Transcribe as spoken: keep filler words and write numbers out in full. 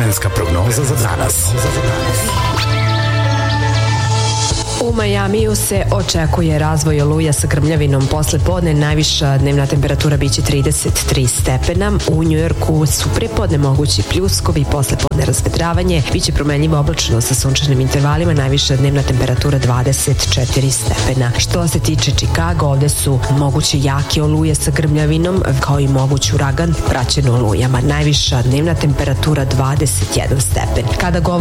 Vremenska prognoza za danas. U Majamiju se očekuje razvoj oluja sa grmljavinom posle podne. Najviša dnevna temperatura biće trideset tri stepena. U Njujorku su pre podne mogući pljuskovi, posle podne razvedravanje. Biće promenljivo oblačno sa sunčanim intervalima. Najviša dnevna temperatura dvadeset četiri stepena. Što se tiče Čikaga, ovde su moguće jake oluje sa grmljavinom, kao i moguć uragan praćen olujama. Najviša dnevna temperatura dvadeset jedan stepen. Kada